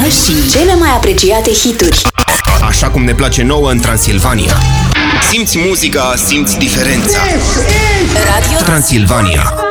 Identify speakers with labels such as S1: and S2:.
S1: și cele mai apreciate hituri.
S2: Așa cum ne place nouă în Transilvania. Simți muzica, simți diferența.
S1: Radio
S2: Transilvania.